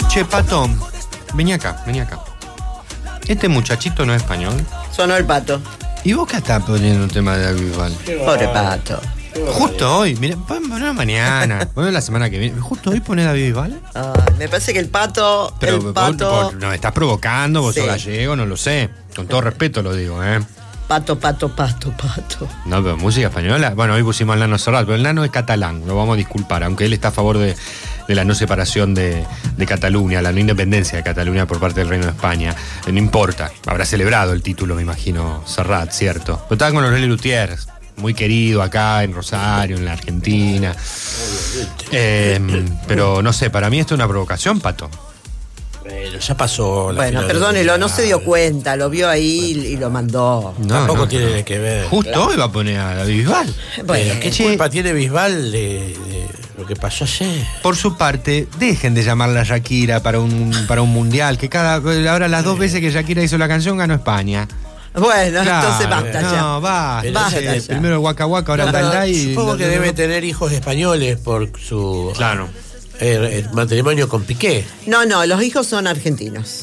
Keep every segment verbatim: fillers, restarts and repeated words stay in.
Che, Pato, vení acá, vení acá. Este muchachito no es español. Sonó el Pato. ¿Y vos qué estás poniendo un tema de David Bisbal? Pobre Pato. Justo hoy, mira, ponelo mañana, ponelo la semana que viene. Justo hoy ponés David Bisbal. Ah, me parece que el Pato. Pero el Pato. vos, vos nos estás provocando, vos Sí. sos gallego, no lo sé. Con todo respeto lo digo, ¿eh? Pato, pato, pato, pato. No, pero música española. Bueno, hoy pusimos al Nano Serrat, pero el Nano es catalán, lo vamos a disculpar, aunque él está a favor de, de la no separación de, de Cataluña, la no independencia de Cataluña por parte del Reino de España. Eh, no importa, habrá celebrado el título, me imagino, Serrat, ¿cierto? Pero estaba con los Lele Lutiers, muy querido acá en Rosario, en la Argentina. Eh, pero no sé, para mí esto es una provocación, Pato. Bueno, ya pasó. La Bueno, perdónelo, no se dio cuenta, lo vio ahí y lo mandó. No, Tampoco no, tiene no. que ver. Justo Claro. hoy va a poner a David Bisbal. Bueno, Pero ¿qué che. culpa tiene Bisbal de, de lo que pasó ayer? Por su parte, dejen de llamarla Shakira para un, para un mundial, que cada ahora las dos veces que Shakira hizo la canción ganó España. Bueno, Claro, entonces basta ya. No, basta. Pero basta Eh, ya. Primero el Waka Waka, ahora No, el pero Dai Dai. supongo y- que no, debe no. tener hijos españoles por su Claro. eh, el matrimonio con Piqué. No, no, los hijos son argentinos.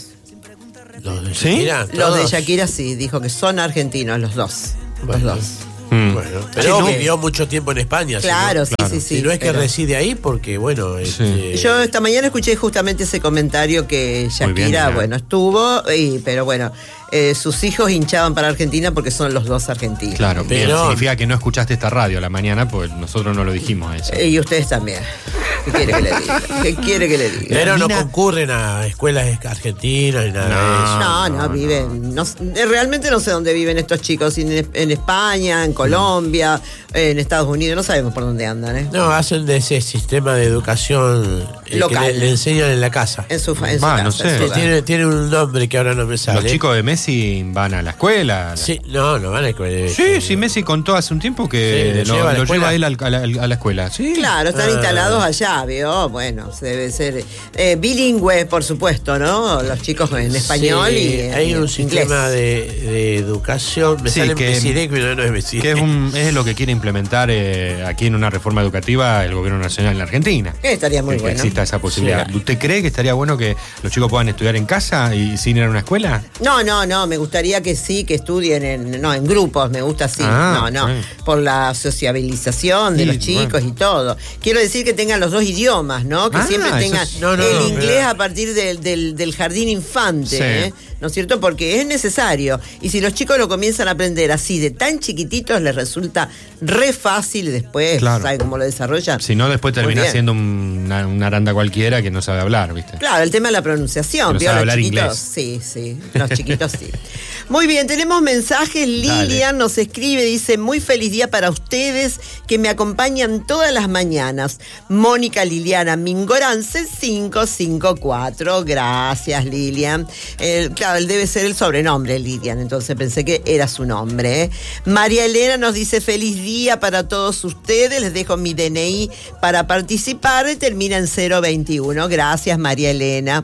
Los de ¿Sí? Shakira, Los de todos. Shakira sí, dijo que son argentinos los dos. Bueno. Los dos. Mm. Bueno, Sí, pero no. vivió mucho tiempo en España. si Claro, no- sí, claro. sí, sí. Si no es que pero- reside ahí, porque bueno, este, Yo esta mañana escuché justamente ese comentario que Muy bien, Shakira, mira. bueno, estuvo, y, pero bueno, eh, sus hijos hinchaban para Argentina porque son los dos argentinos. Claro, Pero- pero significa que no escuchaste esta radio a la mañana, pues nosotros no lo dijimos eso. Eh, y ustedes también. ¿Qué quiere que le diga? ¿Qué quiere que le diga? pero no Mina- concurren a escuelas argentinas ni nada de eso. No, no, no, viven. No, eh, realmente no sé dónde viven estos chicos. si En, en España, en Colombia, en Estados Unidos. No sabemos por dónde andan, ¿eh? No, hacen de ese sistema de educación eh, Local. que le, le enseñan en la casa. En su, fa- en su Va, casa, no en sé. su Que hogar. tiene, tiene un nombre que ahora no me sale. Los chicos de Messi van a la escuela. Sí, no, no van a escuela. Sí, sí, Messi contó hace un tiempo Sí, que lo lo, lleva a la lo escuela. lleva él al- a la, a la escuela. Sí. Claro, están Ah. instalados allá, ¿vio? Bueno, se debe ser eh, bilingüe, por supuesto, ¿no? Los chicos en español Sí, y en, hay y en un inglés. sistema de, de educación. Me Sí, sale que- Mesirec, pero no es Mesirec. Que es, un- es lo que quiere implementar eh, aquí en una reforma educativa el gobierno nacional en la Argentina. Que estaría muy que, que bueno. exista esa posibilidad. Sí. ¿Usted cree que estaría bueno que los chicos puedan estudiar en casa y sin ir a una escuela? No, no, no, me gustaría que sí, que estudien en, no, en grupos, me gusta así. Ah, no, no, bueno. por la sociabilización de Sí, los chicos bueno. y todo. Quiero decir que tengan los dos idiomas, ¿no? Que Ah, siempre eso tengan es- no, no, el no, inglés pero- a partir del, del, del jardín infante, Sí. ¿eh? ¿No es cierto? Porque es necesario. Y si los chicos lo comienzan a aprender así, de tan chiquititos, les resulta re fácil después, Claro. ¿sabe cómo lo desarrollan? Si no, después Muy termina bien. siendo un- una, una aranda cualquiera que no sabe hablar, ¿viste? Claro, el tema de la pronunciación. Que no ¿vio? sabe Los hablar chiquitos, inglés. sí, sí, los chiquitos sí. Muy bien, tenemos mensajes. Lilian nos escribe, dice, muy feliz día para ustedes que me acompañan todas las mañanas. Mónica Liliana Mingorance cinco cinco cuatro. Gracias, Lilian. Eh, claro, él debe ser el sobrenombre, Lilian, entonces pensé que era su nombre. ¿eh? María Elena nos dice, feliz día para todos ustedes. Les dejo mi D N I para participar. Termina en cero veintiuno. Gracias, María Elena.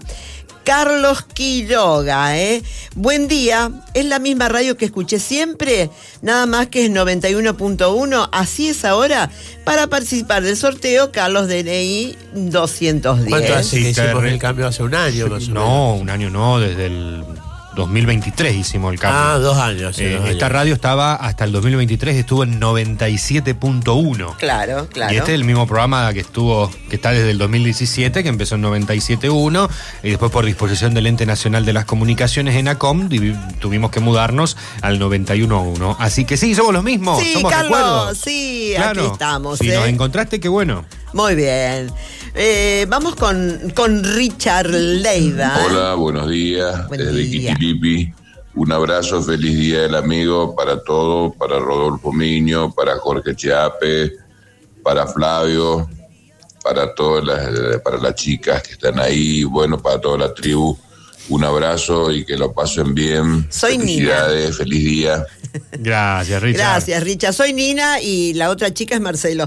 Carlos Quiroga, ¿eh? Buen día, es la misma radio que escuché siempre, nada más que es noventa y uno punto uno, así es ahora. Para participar del sorteo, Carlos D N I doscientos diez. ¿Cuánto hace que Sí, hicimos ter- el cambio? Hace un año más o menos. No, un año no, desde el dos mil veintitrés hicimos el cambio. Ah, dos años. sí, Eh, dos años. esta radio estaba hasta el dos mil veintitrés, estuvo en noventa y siete punto uno. Claro, claro. Y este es el mismo programa que estuvo, que está desde el dos mil diecisiete, que empezó en noventa y siete punto uno, y después por disposición del Ente Nacional de las Comunicaciones, ENACOM, divi- tuvimos que mudarnos al noventa y uno punto uno. Así que sí, somos los mismos, Sí, somos Carlos, recuerdos. sí, Claro. aquí estamos. Si ¿eh? nos encontraste, qué bueno. Muy bien. Eh, vamos con, con Richard Leiva. ¿eh? Hola, buenos días. Buen Desde día. Quitiripi. Un abrazo, feliz día del amigo para todos, para Rodolfo Miño, para Jorge Chiape, para Flavio, para todas las, para las chicas que están ahí, bueno, para toda la tribu. Un abrazo y que lo pasen bien. Soy Felicidades, feliz día. Gracias, Richard. Gracias, Richard. Soy Nina y la otra chica es Marcelo.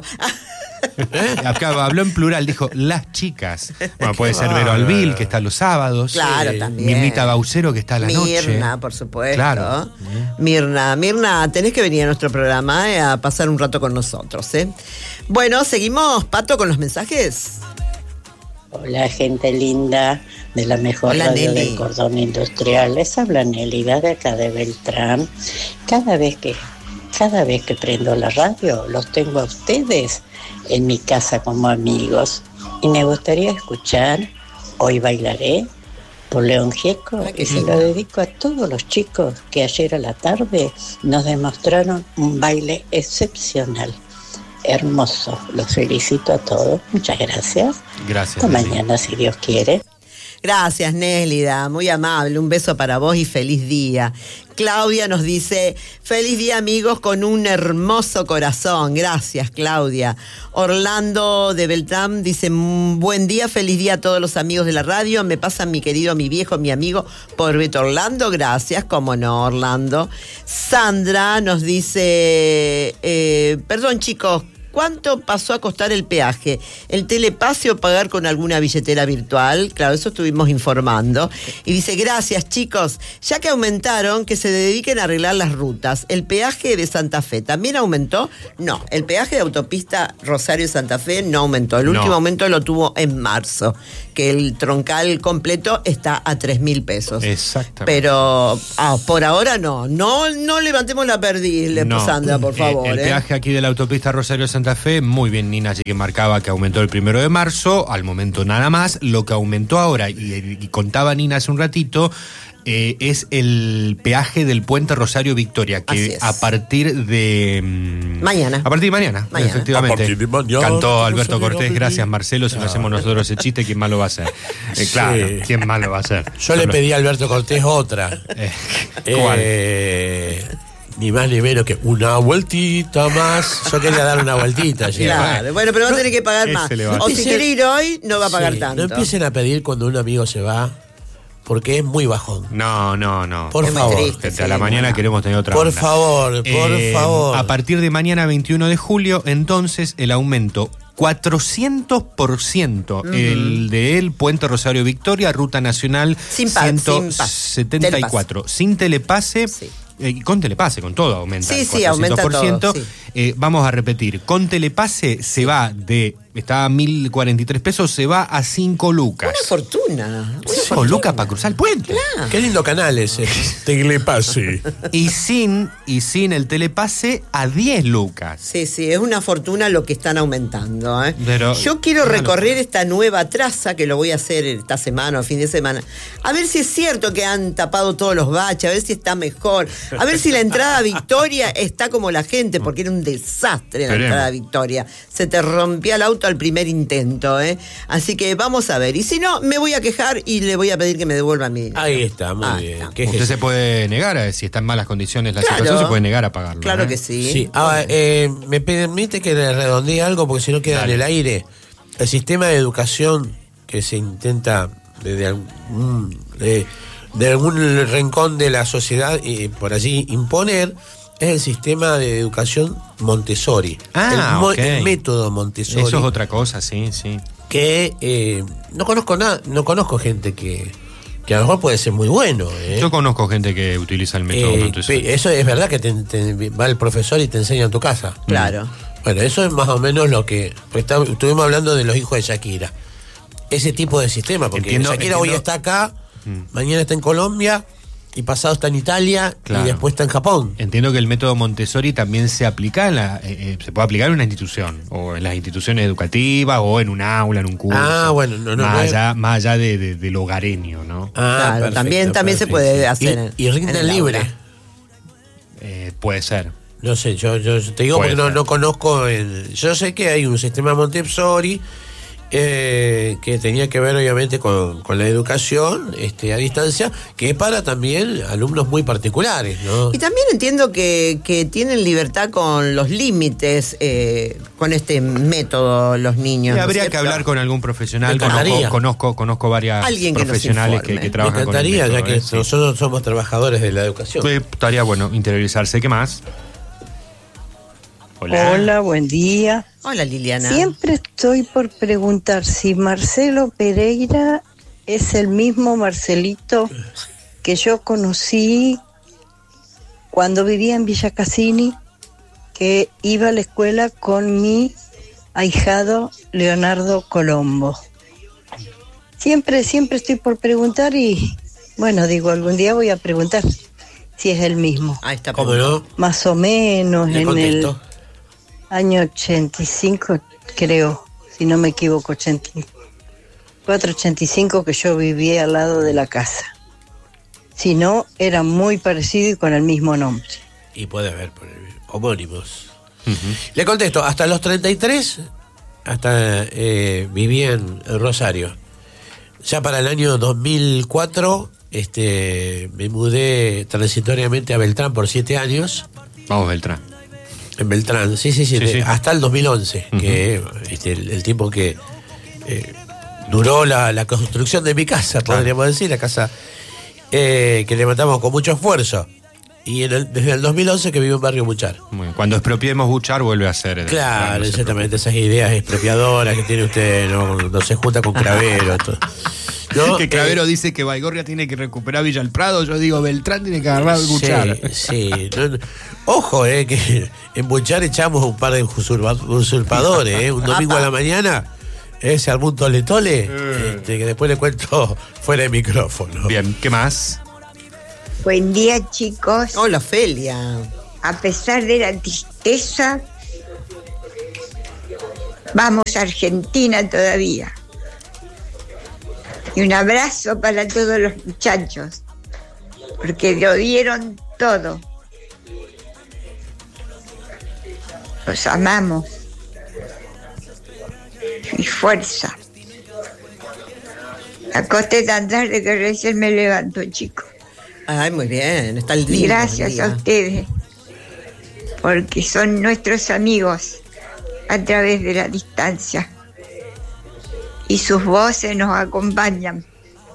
Acá habló en plural, dijo las chicas. Bueno, puede ser Vero bárbaro. Albil, que está los sábados. Claro, Sí. también. Mirnita Baucero, que está a la noche. Mirna, por supuesto. Claro. Mirna, Mirna, tenés que venir a nuestro programa eh, a pasar un rato con nosotros, ¿eh? Bueno, seguimos, Pato, con los mensajes. Hola, gente linda de la mejor Hola, radio Nelly. del cordón industrial. Les habla Nelly, va de acá de Beltrán. Cada vez que, cada vez que prendo la radio, los tengo a ustedes en mi casa como amigos. Y me gustaría escuchar Hoy Bailaré por León Gieco, Ah, qué y se lindo. lo dedico a todos los chicos que ayer a la tarde nos demostraron un baile excepcional. Hermoso. Los felicito a todos. Muchas gracias. Gracias. Hasta Nelly. mañana, si Dios quiere. Gracias, Nélida, muy amable. Un beso para vos y feliz día. Claudia nos dice, feliz día amigos con un hermoso corazón. Gracias, Claudia. Orlando de Beltrán dice, buen día, feliz día a todos los amigos de la radio. Me pasan mi querido, mi viejo, mi amigo por Beto Orlando. Gracias, cómo no, Orlando. Sandra nos dice, eh, perdón chicos, ¿cuánto pasó a costar el peaje? ¿El telepase o pagar con alguna billetera virtual? Claro, eso estuvimos informando. Y dice, gracias chicos, ya que aumentaron, que se dediquen a arreglar las rutas. ¿El peaje de Santa Fe también aumentó? No, el peaje de autopista Rosario-Santa Fe no aumentó. El No. último aumento lo tuvo en marzo, que el troncal completo está a tres mil pesos. Exactamente. Pero ah, por ahora no. No, no levantemos la perdiz, No. Sandra, por Eh, favor. El ¿eh? peaje aquí de la autopista Rosario Santa Fe, muy bien, Nina, así que marcaba que aumentó el primero de marzo, al momento nada más. Lo que aumentó ahora, y, y contaba Nina hace un ratito, eh, es el peaje del puente Rosario Victoria, Así que es. a partir de mm, Mañana. A partir de mañana, Mañana. efectivamente. A partir de mañana, Cantó Alberto Rosario Cortés, Victoria. gracias Marcelo, si no hacemos nosotros ese chiste, ¿quién más lo va a hacer? Eh, claro, Sí. ¿quién más lo va a hacer? Yo le Solo- pedí a Alberto Cortés otra. Eh, ¿Cuál? Eh, ni más ni menos que una vueltita más. Yo quería dar una vueltita ayer. Claro, bueno, pero va a tener que pagar Ese más. le va a- O si Empiece- quiere ir hoy, no va a pagar Sí, tanto. No empiecen a pedir cuando un amigo se va, porque es muy bajón. No, no, no. Por Es muy favor. triste. Gente, a la mañana no. queremos tener otra Por onda. favor, por Eh, favor. A partir de mañana veintiuno de julio, entonces el aumento cuatrocientos por ciento el de el Puente Rosario Victoria, Ruta Nacional Sin pa- ciento sin pa- setenta y cuatro. Sin telepase. Sí. eh, con telepase, con todo aumenta. Sí, el sí, aumenta cuatrocientos por ciento. todo, sí. Eh, vamos a repetir, con telepase se va de, está a mil cuarenta y tres pesos, se va a cinco lucas. Una fortuna. Una cinco fortuna. lucas para cruzar el puente. Qué lindo canal ese. Telepase. Y sin, y sin el telepase a diez lucas. Sí, sí, es una fortuna lo que están aumentando. ¿eh? Pero- Yo quiero una recorrer esta nueva traza, que lo voy a hacer esta semana o fin de semana, a ver si es cierto que han tapado todos los baches, a ver si está mejor, a ver si la entrada a Victoria está como la gente, porque era un desastre la Esperemos. entrada a Victoria. Se te rompía el auto al primer intento. ¿eh? Así que vamos a ver. Y si no, me voy a quejar y le voy a pedir que me devuelva mi dinero. Ahí está, muy Ah, bien. está. ¿Qué es Usted eso? se puede negar, a, si está en malas condiciones la Claro. situación, se puede negar a pagarlo. Claro ¿eh? que sí. Sí, ahora, eh, me permite que le redondee algo porque si no queda Dale. en el aire. El sistema de educación que se intenta desde algún, de, de algún rincón de la sociedad eh, por allí imponer es el sistema de educación Montessori. Ah, el, mo- ok. el método Montessori. Eso es otra cosa, sí, sí. Que eh, no conozco nada, no conozco gente que, que a lo mejor puede ser muy bueno. ¿eh? Yo conozco gente que utiliza el método Eh, Montessori. pe- eso es verdad que te- te- va el profesor y te enseña en tu casa. Claro. Bueno, eso es más o menos lo que... pues está- estuvimos hablando de los hijos de Shakira. Ese tipo de sistema, porque Entiendo, Shakira hoy entiendo. está acá, Mm. mañana está en Colombia, y pasado está en Italia, Claro. y después está en Japón. Entiendo que el método Montessori también se aplica en la, eh, eh, se puede aplicar en una institución, o en las instituciones educativas, o en un aula, en un curso. Ah, bueno, no, no, Más no es- allá, más allá de, de- del hogareño, ¿no? Ah, Claro, también- también se puede hacer en- Y, y rinden en el libre. aula. Eh, puede ser. No sé, yo, yo te digo Puede porque no, ser. no conozco. El, yo sé que hay un sistema Montessori eh, que tenía que ver obviamente con, con la educación este, a distancia, que es para también alumnos muy particulares, ¿no? Y también entiendo que, que tienen libertad con los límites, eh, con este método los niños. Y ¿no es habría que cierto? hablar con algún profesional. Me encantaría. Conozco, conozco, conozco varias Alguien que nos profesionales que, informe. que Me trabajan encantaría, con el ya método, que ¿eh? Sí. nosotros somos trabajadores de la educación. Eh, Estaría bueno interiorizarse. ¿Qué más? Hola. Hola, buen día. Hola, Liliana. Siempre estoy por preguntar si Marcelo Pereira es el mismo Marcelito que yo conocí cuando vivía en Villa Cassini, que iba a la escuela con mi ahijado Leonardo Colombo. Siempre, siempre estoy por preguntar y, bueno, digo, algún día voy a preguntar si es el mismo. Ahí está. ¿Cómo no? Más o menos Le en contesto. el año ochenta y cinco, creo, si no me equivoco, ochenta y cuatro, ochenta y cinco, que yo vivía al lado de la casa. Si no, era muy parecido y con el mismo nombre. Y puede haber por el- homónimos. Uh-huh. Le contesto, hasta los treinta y tres, hasta eh, viví en, en Rosario. Ya para el año dos mil cuatro, este, me mudé transitoriamente a Beltrán por siete años. Vamos, Beltrán. En Beltrán, sí, sí, sí, Sí, de- sí. hasta el dos mil once, Uh-huh. que este, el, el tiempo que eh, duró la, la construcción de mi casa, Claro. podríamos decir, la casa eh, que levantamos con mucho esfuerzo. Y en el- desde el dos mil once que vivo en Barrio Buchar. Muy bien. Cuando expropiemos Buchar, vuelve a ser. eh, Claro, no se exactamente, esas ideas expropiadoras que tiene usted, no, no se junta con Cravero. todo. No, que Cravero eh, dice que Baigorria tiene que recuperar Villa El Prado, yo digo Beltrán tiene que agarrar el Buchar. Sí, sí. No, no. Ojo, eh, que en Buchar echamos un par de usurpa- usurpadores, eh, un domingo a la mañana. Eh, se armó un tole tole, este, que después le cuento fuera de micrófono. Bien, ¿qué más? Buen día, chicos. Hola, Ofelia. A pesar de la tristeza, vamos a Argentina todavía. Y un abrazo para todos los muchachos, porque lo dieron todo. Los amamos. Y fuerza. Acosté tan tarde que recién me levanto, chicos. Ay, muy bien. Está el Y día. gracias a ustedes, porque son nuestros amigos a través de la distancia. Y sus voces nos acompañan.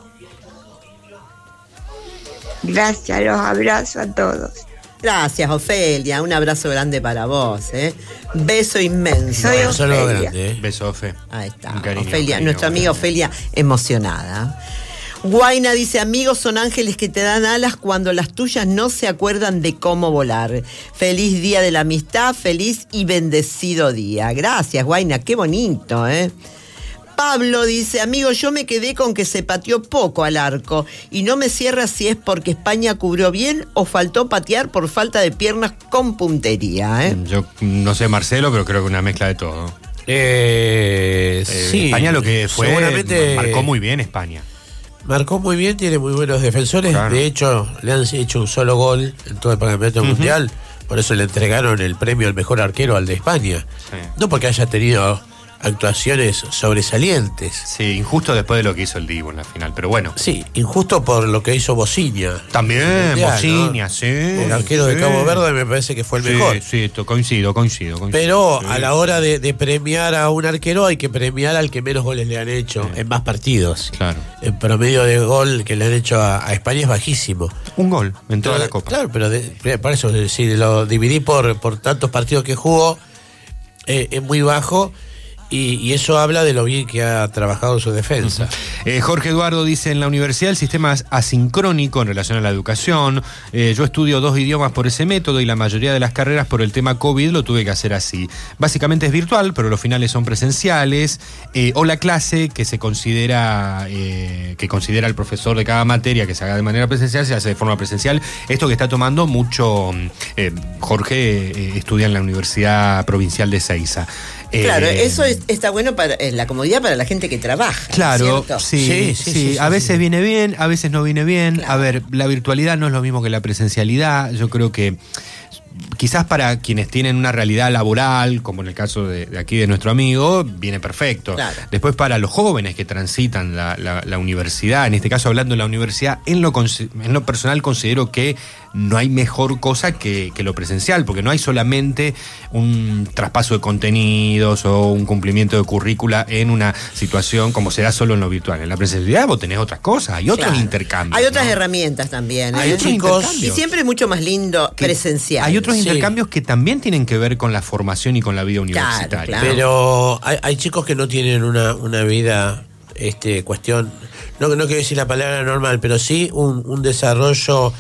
Gracias, los abrazo a todos. Gracias, Ofelia. Un abrazo grande para vos, ¿eh? Beso inmenso. Soy Un saludo Ofelia. grande, eh. Beso, Fe. Ahí está. Un cariño, Ofelia, cariño, nuestra amiga Ofelia emocionada. Guaina dice, amigos son ángeles que te dan alas cuando las tuyas no se acuerdan de cómo volar. Feliz día de la amistad, feliz y bendecido día. Gracias, Guaina, qué bonito, ¿eh? Pablo dice, amigo, yo me quedé con que se pateó poco al arco y no me cierra si es porque España cubrió bien o faltó patear por falta de piernas con puntería, ¿eh? Yo no sé, Marcelo, pero creo que una mezcla de todo. Eh, Eh, sí, España lo que fue, seguramente marcó muy bien España. Marcó muy bien, tiene muy buenos defensores. Claro. De hecho, le han hecho un solo gol en todo el campeonato Uh-huh. mundial. Por eso le entregaron el premio al mejor arquero al de España. Sí. No porque haya tenido actuaciones sobresalientes. Sí, injusto después de lo que hizo el Divo en la final, pero bueno. Sí, injusto por lo que hizo Bociña. También, Mundial, Bociña, ¿no? sí. El arquero de sí. Cabo Verde me parece que fue el Sí, mejor. sí, to- coincido, coincido, coincido. Pero Sí. a la hora de, de premiar a un arquero hay que premiar al que menos goles le han hecho Sí. en más partidos. Claro. El promedio de gol que le han hecho a, a España es bajísimo. Un gol en toda Pero, la Copa. Claro, pero de, para eso, si lo dividí por, por tantos partidos que jugó, eh, es muy bajo. Y, y eso habla de lo bien que ha trabajado su defensa. Eh, Jorge Eduardo dice, en la universidad el sistema es asincrónico en relación a la educación. Eh, yo estudio dos idiomas por ese método y la mayoría de las carreras por el tema COVID lo tuve que hacer así. Básicamente es virtual, pero los finales son presenciales. Eh, o la clase que se considera, eh, que considera el profesor de cada materia que se haga de manera presencial, se hace de forma presencial. Esto que está tomando mucho, eh, Jorge eh, estudia en la Universidad Provincial de Ezeiza. Claro, Eh, eso es- está bueno para eh, la comodidad para la gente que trabaja. Claro, ¿cierto? sí, Sí, sí, sí, sí, sí, a veces sí. viene bien, a veces no viene bien. Claro. A ver, la virtualidad no es lo mismo que la presencialidad. Yo creo que quizás para quienes tienen una realidad laboral, como en el caso de, de aquí de nuestro amigo, viene perfecto. Claro. Después para los jóvenes que transitan la, la- la universidad, en este caso hablando de la universidad, en lo, consi- en lo personal considero que no hay mejor cosa que, que lo presencial, porque no hay solamente un traspaso de contenidos o un cumplimiento de currícula en una situación como será solo en lo virtual. En la presencialidad vos tenés otras cosas, hay otros Claro. intercambios. Hay otras ¿no? herramientas también. Hay ¿eh? otros chicos, Y intercambios. siempre es mucho más lindo Que presencial. Hay otros Sí. intercambios que también tienen que ver con la formación y con la vida universitaria. claro. Pero hay, hay chicos que no tienen una, una vida, este, cuestión, no, no quiero decir la palabra normal, pero sí un, un desarrollo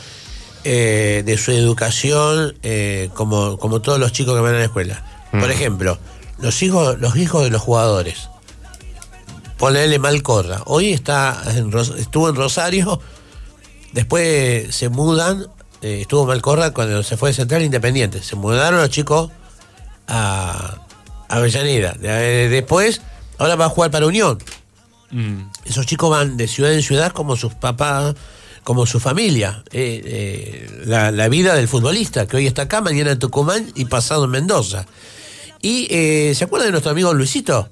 eh, de su educación eh, como, como todos los chicos que van a la escuela. Por Mm. ejemplo, los hijos, los hijos de los jugadores. ponele Malcorra. Hoy está en Ros- estuvo en Rosario, después se mudan, eh, estuvo Malcorra cuando se fue de Central Independiente. Se mudaron los chicos a, a Avellaneda. De- después, ahora va a jugar para Unión. Mm. Esos chicos van de ciudad en ciudad como sus papás, como su familia. Eh, eh, la, la vida del futbolista, que hoy está acá, mañana en Tucumán y pasado en Mendoza. Y eh, ¿se acuerdan de nuestro amigo Luisito?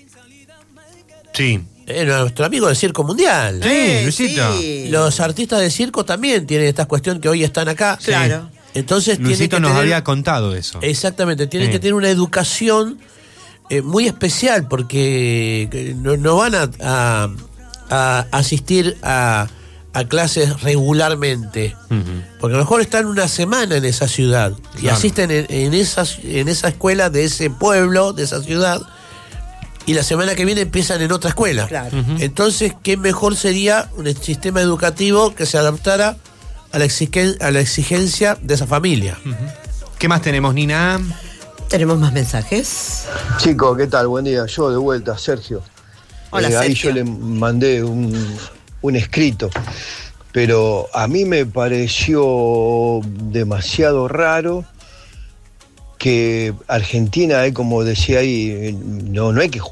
Sí. Eh, nuestro amigo del Circo Mundial. Sí, Eh, Luisito. sí. Los artistas de circo también tienen esta cuestión que hoy están acá. Claro. Entonces tienen Luisito que nos tener- había contado eso. Exactamente, tienen Sí. que tener una educación eh, muy especial porque eh, no, no van a, a- a asistir a, a clases regularmente. Ujú. Porque a lo mejor están una semana en esa ciudad y Claro. asisten en, en, esas, en esa escuela de ese pueblo, de esa ciudad, y la semana que viene empiezan en otra escuela. Claro. Ujú. Entonces, ¿qué mejor sería un sistema educativo que se adaptara a la, exigen- a la exigencia de esa familia? ¿Qué más tenemos, Nina? Tenemos más mensajes. Chicos, ¿qué tal? Buen día. Yo de vuelta, Sergio. Hola, Eh, ahí Sergio. yo le mandé un, un escrito, pero a mí me pareció demasiado raro que Argentina, eh, como decía ahí, no, no hay que